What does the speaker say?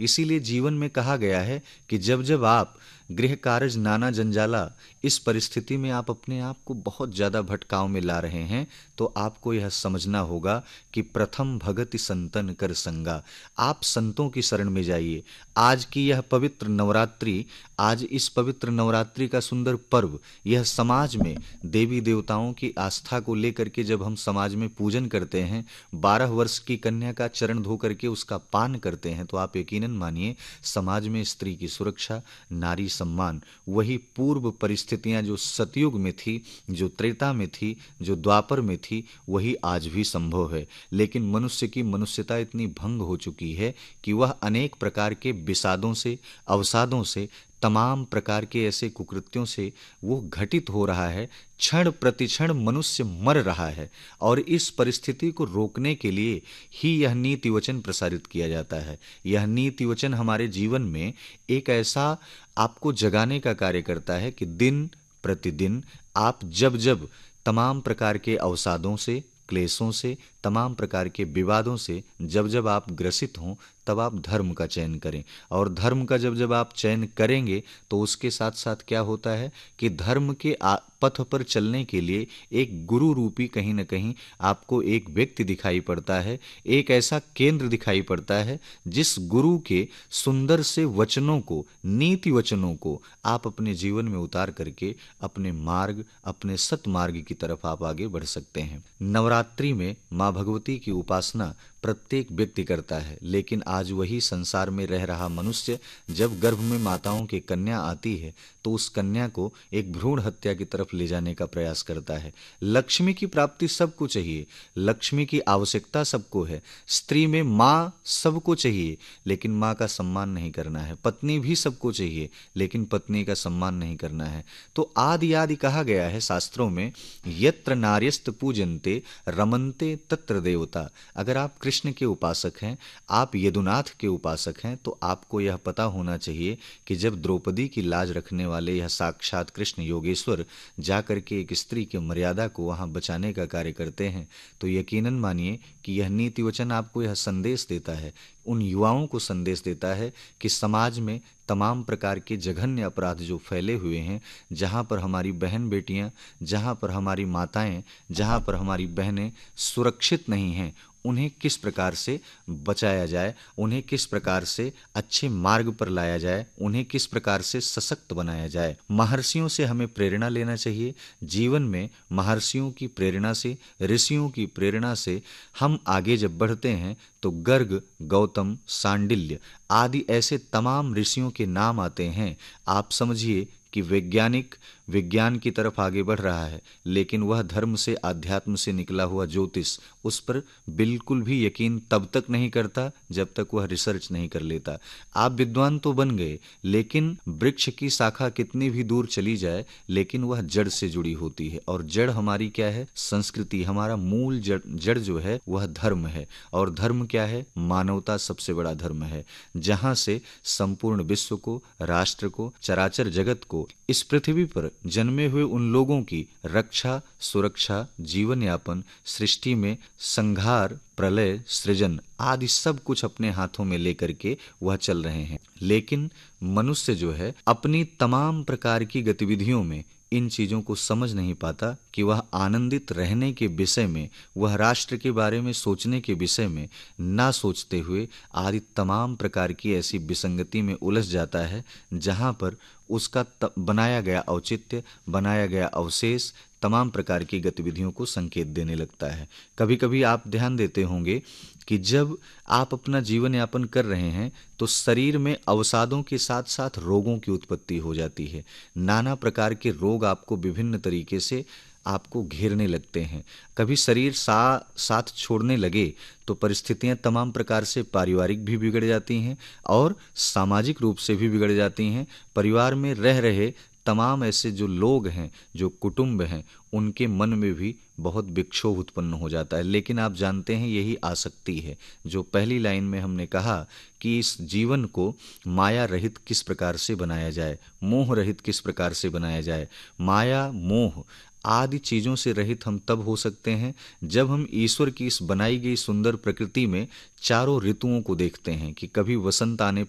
इसीलिए जीवन में कहा गया है कि जब जब आप गृह कार्य नाना जंजाला, इस परिस्थिति में आप अपने आप को बहुत ज़्यादा भटकाव में ला रहे हैं, तो आपको यह समझना होगा कि प्रथम भगति संतन कर संगा, आप संतों की शरण में जाइए। आज की यह पवित्र नवरात्रि, आज इस पवित्र नवरात्रि का सुंदर पर्व, यह समाज में देवी देवताओं की आस्था को लेकर के जब हम समाज में पूजन करते हैं, 12 वर्ष की कन्या का चरण धो करके उसका पान करते हैं, तो आप यकीनन मानिए समाज में स्त्री की सुरक्षा, नारी सम्मान, वही पूर्व परिस्थितियां जो सतयुग में थी, जो त्रेता में थी, जो द्वापर में थी, वही आज भी संभव है। लेकिन मनुष्य की मनुष्यता इतनी भंग हो चुकी है कि वह अनेक प्रकार के विषादों से, अवसादों से, तमाम प्रकार के ऐसे कुकृत्यों से वो घटित हो रहा है। क्षण प्रतिक्षण मनुष्य मर रहा है, और इस परिस्थिति को रोकने के लिए ही यह नीति वचन प्रसारित किया जाता है। यह नीति वचन हमारे जीवन में एक ऐसा आपको जगाने का कार्य करता है कि दिन प्रतिदिन आप जब जब तमाम प्रकार के अवसादों से, क्लेशों से, तमाम प्रकार के विवादों से जब जब आप ग्रसित हों, तब आप धर्म का चयन करें। और धर्म का जब जब आप चयन करेंगे तो उसके साथ साथ क्या होता है कि धर्म के पथ पर चलने के लिए एक गुरु रूपी कहीं न कहीं आपको एक व्यक्ति दिखाई पड़ता है, एक ऐसा केंद्र दिखाई पड़ता है जिस गुरु के सुंदर से वचनों को, नीति वचनों को आप अपने जीवन में उतार करके अपने मार्ग, अपने सतमार्ग की तरफ आप आगे बढ़ सकते हैं। नवरात्रि में माँ भगवती की उपासना प्रत्येक व्यक्ति करता है, लेकिन आज वही संसार में रह रहा मनुष्य जब गर्भ में माताओं की कन्या आती है तो उस कन्या को एक भ्रूण हत्या की तरफ ले जाने का प्रयास करता है। लक्ष्मी की प्राप्ति सबको चाहिए, लक्ष्मी की आवश्यकता सबको है, स्त्री में माँ सबको चाहिए, लेकिन माँ का सम्मान नहीं करना है। पत्नी भी सबको चाहिए, लेकिन पत्नी का सम्मान नहीं करना है। तो आदि आदि कहा गया है शास्त्रों में, यत्र नार्यस्त पूजन्ते रमन्ते तत्र देवता। अगर आप कृष्ण के उपासक हैं, आप यदुनाथ के उपासक हैं, तो आपको यह पता होना चाहिए कि जब द्रौपदी की लाज रखने वाले यह साक्षात कृष्ण योगेश्वर जाकर के एक स्त्री की मर्यादा को वहां बचाने का कार्य करते हैं, तो यकीनन मानिए कि यह नीति वचन आपको यह संदेश देता है, उन युवाओं को संदेश देता है कि समाज में तमाम प्रकार के जघन्य अपराध जो फैले हुए हैं, जहाँ पर हमारी बहन बेटियाँ, जहाँ पर हमारी माताएं, जहाँ पर हमारी बहनें सुरक्षित नहीं हैं, उन्हें किस प्रकार से बचाया जाए, उन्हें किस प्रकार से अच्छे मार्ग पर लाया जाए, उन्हें किस प्रकार से सशक्त बनाया जाए। महर्षियों से हमें प्रेरणा लेना चाहिए। जीवन में महर्षियों की प्रेरणा से, ऋषियों की प्रेरणा से हम आगे जब बढ़ते हैं तो गर्ग, गौतम, सांडिल्य आदि ऐसे तमाम ऋषियों के नाम आते हैं। आप समझिए कि वैज्ञानिक विज्ञान की तरफ आगे बढ़ रहा है, लेकिन वह धर्म से, अध्यात्म से निकला हुआ ज्योतिष उस पर बिल्कुल भी यकीन तब तक नहीं करता जब तक वह रिसर्च नहीं कर लेता। आप विद्वान तो बन गए, लेकिन वृक्ष की शाखा कितनी भी दूर चली जाए, लेकिन वह जड़ से जुड़ी होती है, और जड़ हमारी क्या है? संस्कृति। हमारा मूल जड़ जो है वह धर्म है, और धर्म क्या है? मानवता सबसे बड़ा धर्म है, जहां से संपूर्ण विश्व को, राष्ट्र को, चराचर जगत को, इस पृथ्वी पर जन्मे हुए उन लोगों की रक्षा, सुरक्षा, जीवन यापन, सृष्टि में संहार, प्रलय, सृजन आदि सब कुछ अपने हाथों में लेकर के वह चल रहे हैं। लेकिन मनुष्य जो है अपनी तमाम प्रकार की गतिविधियों में इन चीज़ों को समझ नहीं पाता कि वह आनंदित रहने के विषय में, वह राष्ट्र के बारे में सोचने के विषय में ना सोचते हुए आदि तमाम प्रकार की ऐसी विसंगति में उलझ जाता है, जहाँ पर उसका बनाया गया औचित्य, बनाया गया अवशेष तमाम प्रकार की गतिविधियों को संकेत देने लगता है। कभी कभी आप ध्यान देते होंगे कि जब आप अपना जीवन यापन कर रहे हैं तो शरीर में अवसादों के साथ साथ रोगों की उत्पत्ति हो जाती है। नाना प्रकार के रोग आपको विभिन्न तरीके से आपको घेरने लगते हैं। कभी शरीर साथ छोड़ने लगे तो परिस्थितियां तमाम प्रकार से पारिवारिक भी बिगड़ जाती हैं और सामाजिक रूप से भी बिगड़ जाती हैं। परिवार में रह रहे तमाम ऐसे जो लोग हैं, जो कुटुंब हैं, उनके मन में भी बहुत विक्षोभ उत्पन्न हो जाता है। लेकिन आप जानते हैं यही आसक्ति है, जो पहली लाइन में हमने कहा कि इस जीवन को माया रहित किस प्रकार से बनाया जाए, मोह रहित किस प्रकार से बनाया जाए। माया, मोह आदि चीज़ों से रहित हम तब हो सकते हैं जब हम ईश्वर की इस बनाई गई सुंदर प्रकृति में चारों ऋतुओं को देखते हैं कि कभी वसंत आने